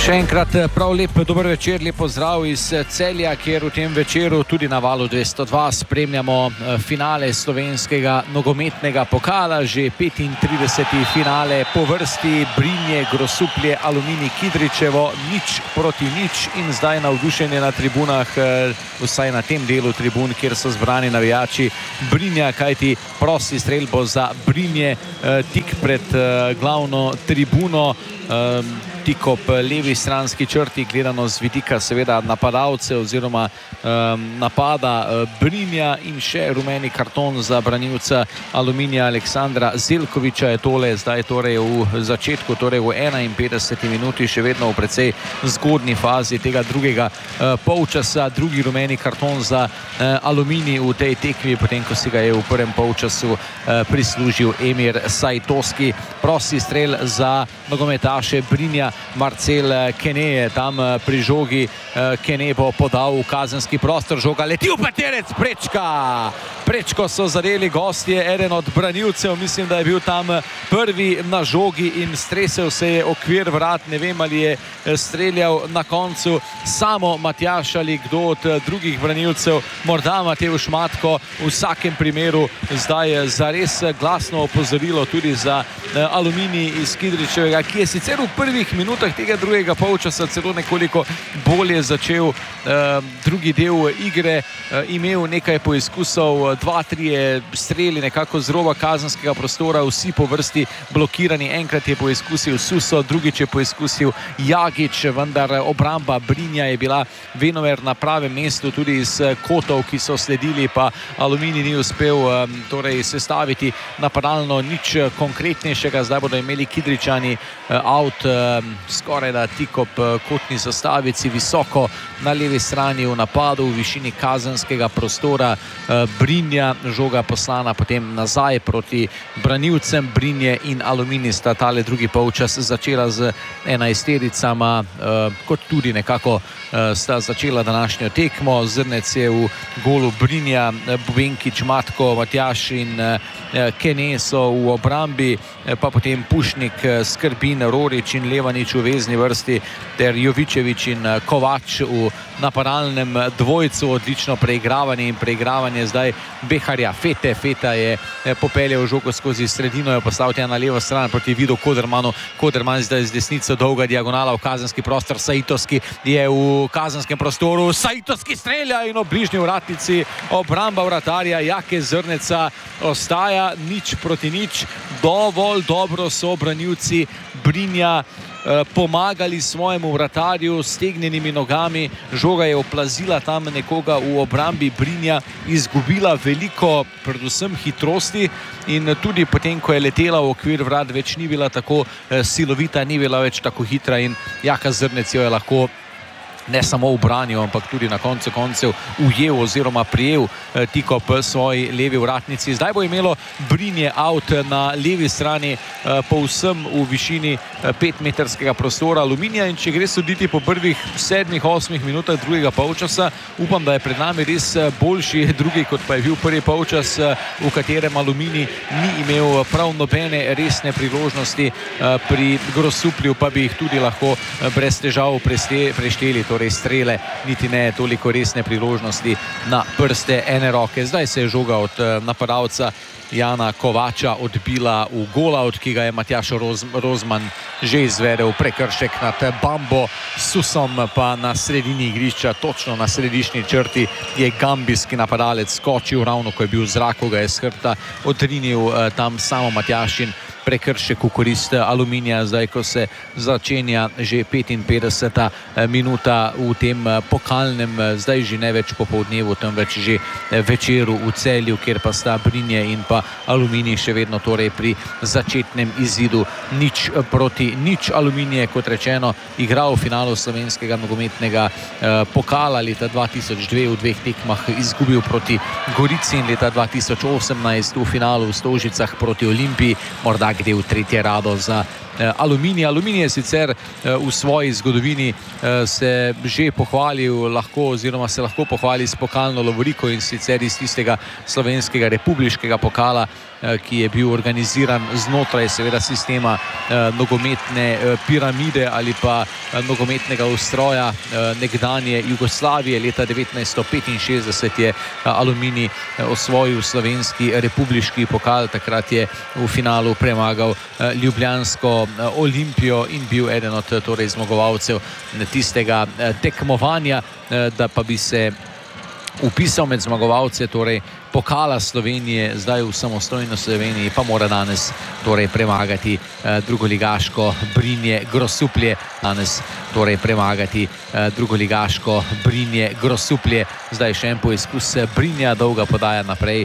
Še enkrat prav lep dober večer, lep pozdrav iz Celja, kjer v tem večeru tudi na Valu 202 spremljamo finale slovenskega nogometnega pokala, že 35. finale po vrsti. Brinje, Grosuplje, Aluminij Kidričevo 0-0 in zdaj navdušenje na tribunah, vsaj na tem delu tribun, kjer so zbrani navijači Brinja, kajti prosti strel bo za Brinje tik pred glavno tribuno, tik ob levi stranski črti, gledano z vidika seveda napadalce oziroma napada Brinja, in še rumeni karton za branilca Aluminija Aleksandra Zelkoviča je tole, zdaj torej v začetku, torej v 51. minuti, še vedno v precej zgodni fazi tega drugega polčasa. Drugi rumeni karton za Aluminij v tej tekmi, potem ko si ga je v prvem polčasu prislužil Emir Sajtoski. Prosti strel za nogometaše Brinja, Marcel Kene je tam pri žogi. Kene bo podal v kazenski prostor, žoga leti v peterec, prečko so zadeli gostje, eden od branilcev, mislim, da je bil tam prvi na žogi in stresel se je okvir vrat. Ne vem, ali je streljal na koncu samo Matjaž ali kdo od drugih branilcev, morda Matevž Matko. V vsakem primeru zdaj zares glasno opozorilo tudi za Aluminij iz Kidričevega, ki je sicer v prvih minutah tega drugega polčasa celo nekoliko bolje začel drugi del igre, imel nekaj poizkusov, 2-3 streli nekako z roba kazenskega prostora, vsi po vrsti blokirani. Enkrat je poizkusil Suso, drugič je poizkusil Jagič, vendar obramba Brinja je bila venomer na pravem mestu, tudi iz kotov, ki so sledili, pa Aluminij ni uspel torej sestaviti napadalno nič konkretnejšega. Zdaj bodo imeli Kidričani out skoraj da tik ob kotni zastavici, visoko na levi strani v napadu, v višini kazenskega prostora Brinja. Žoga poslana potem nazaj proti branilcem. Brinje in Aluminij sta tale drugi polčas začela z 11-tericama, kot tudi nekako sta začela današnjo tekmo. Zrnec je v golu Brinja, Bubenkič, Matko, Matjaž in Kene so v obrambi, pa potem Pušnik, Skrbin, Rorič in Levanič v vezni vrsti ter Jovičevič in Kovač v napadalnem dvojcu. Odlično preigravanje zdaj Beharja. Feta je popeljal žogo skozi sredino, jo poslal tja na levo stran proti Vidu Kodermanu. Koderman zdaj z desnico, dolga diagonala v kazenski prostor. Sajtoski je v kazenskem prostoru, Sajtoski strelja in ob bližnji vratnici obramba vratarja Jake Zrneca ostaja 0-0. Dovolj dobro so branilci Brinja pomagali svojemu vratarju s stegnjenimi nogami. Žoga je oplazila tam nekoga v obrambi Brinja, izgubila veliko, predvsem hitrosti, in tudi potem, ko je letela v okvir vrat, več ni bila tako silovita, ni bila več tako hitra in Jaka Zrnec jo je lahko ne samo ubranil, ampak tudi na koncu koncev ujel oziroma prijel tik ob svoji levi vratnici. Zdaj bo imelo Brinje out na levi strani, povsem v višini 5-metrskega prostora Aluminija, in če gre soditi po prvih 7-8 minutah drugega polčasa, upam, da je pred nami res boljši drugi, kot pa je bil prvi polčas, v katerem Aluminij ni imel prav nobene resne priložnosti. Pri Grosuplju pa bi jih tudi lahko brez težav prešteli, torej strele, niti ne toliko resne priložnosti na prste ene roke. Zdaj se je žoga od napadalca Jana Kovača odbila v golaut, ki ga je Matjaž Rozman že izvedel. Prekršek nad Bambo Susom, pa na sredini igrišča, točno na središčni črti, je gambijski napadalec skočil, ravno ko je bil v zraku, ga je s hrbta odrinil tam samo Matjaž, in prekršek v korist Aluminija, zdaj ko se začenja že 55. minuta v tem pokalnem, zdaj že ne več popoldnevu, temveč že večeru v Celju, kjer pa sta Brinje in pa Aluminij še vedno torej pri začetnem izidu 0-0. Aluminij je, kot rečeno, igral v finalu slovenskega nogometnega pokala leta 2002 v 2 tekmah izgubil proti Gorici in leta 2018 v finalu v Stožicah proti Olimpiji, morda gre v tretje rado za Aluminij. Aluminij je sicer v svoji zgodovini se že pohvalil oziroma se lahko pohvali s pokalno lovoriko, in sicer iz tistega slovenskega republiškega pokala, ki je bil organiziran znotraj seveda sistema nogometne piramide ali pa nogometnega ustroja nekdanje Jugoslavije. Leta 1965 je Aluminij osvojil slovenski republiški pokal. Takrat je v finalu premagal ljubljansko Olimpijo in bil eden od torej zmagovalcev tistega tekmovanja. Da pa bi se upisal med zmagovalce torej pokala Slovenije zdaj v samostojno Sloveniji, pa mora danes torej premagati drugoligaško Brinje Grosuplje. Zdaj še en poizkus Brinja, dolga podaja naprej